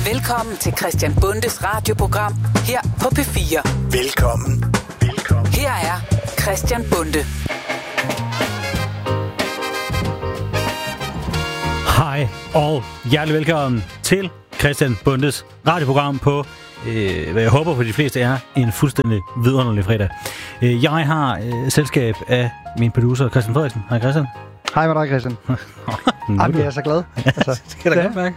Velkommen til Christian Bundes radioprogram her på P4. Velkommen. Her er Christian Bunde. Hej og hjertelig velkommen til Christian Bundes radioprogram på, hvad jeg håber for de fleste er, en fuldstændig vidunderlig fredag. Jeg har selskab af min producer Christian Frederiksen. Hej Christian. Hej med dig, Christian. Jamen, jeg er så glad. Altså, skal da godt mærke.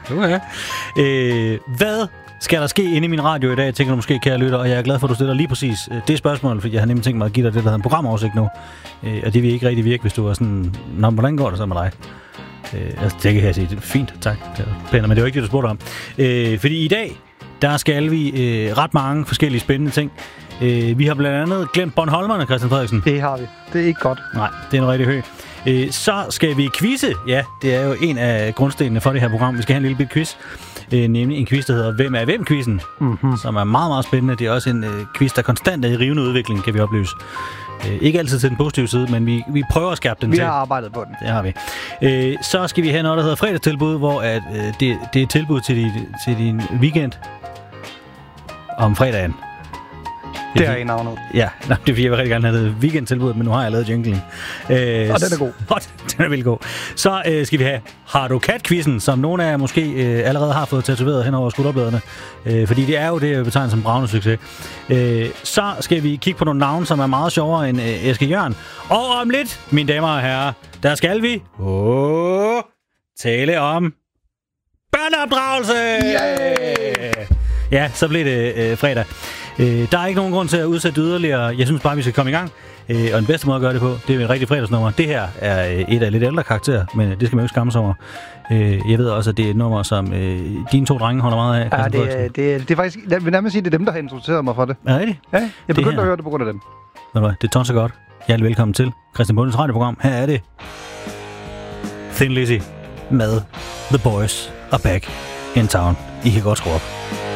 Hvad skal der ske inde i min radio i dag, tænker du måske, kære lytter, og jeg er glad for, at du stiller lige præcis det spørgsmål, fordi jeg har nemlig tænkt mig at give dig det, der hedder en programoversigt nu. Og det vil ikke rigtig virke, hvis du var sådan, hvordan går det så med dig? Altså, det kan jeg sige, det er fint, tak. Det er pænt, men det er jo ikke det, du spurgte om. Fordi i dag, der skal vi ret mange forskellige spændende ting. Vi har blandt andet glemt Bornholmerne, Christian Frederiksen. Det har vi. Det er ikke godt. Nej, det er en rigtig høj. Så skal vi quizze. Ja, det er jo en af grundstenene for det her program. Vi skal have en lille bit quiz. Nemlig en quiz, der hedder Hvem er hvem-quizzen, som er meget, meget spændende. Det er også en quiz, der konstant er i rivende udvikling, kan vi oplyse. Ikke altid til den positive side, men vi prøver at skærpe den til. Vi har arbejdet på den. Det har vi. Så skal vi have noget, der hedder fredagstilbud, hvor det er tilbud til din weekend om fredagen. Det er en navnet. Ja, det er fordi, jeg vil rigtig gerne have det weekendtilbud, men nu har jeg lavet jinglen. Og den er god. Den er vildt god. Så skal vi have Har du kat-quizzen, som nogle af jer måske allerede har fået tatoveret hen over skulderbladene. Fordi det er jo det, jeg betegner som bravende succes. Så skal vi kigge på nogle navne, som er meget sjovere end Eske Jørgen. Og om lidt, mine damer og herrer, der skal vi tale om børneopdragelse! Yeah! Ja, så blev det fredag. Der er ikke nogen grund til at udsætte yderligere. Jeg synes bare, vi skal komme i gang. Og den bedste måde at gøre det på, det er en rigtig fredagsnummer. Det her er et af lidt ældre karakterer, men det skal man jo ikke skamme sig over. Jeg ved også, at det er et nummer, som dine to drenge holder meget af. Ja, det er faktisk... Jeg vil nærmest sige, det er dem, der har introduceret mig for det. Er det rigtigt? Ja, jeg begyndte at høre det på grund af dem. Ved du hvad, det er tonser godt. Hjertelig velkommen til Christian Bundes radioprogram. Her er det Thin Lizzy med The Boys Are Back in Town. I kan godt skrue op.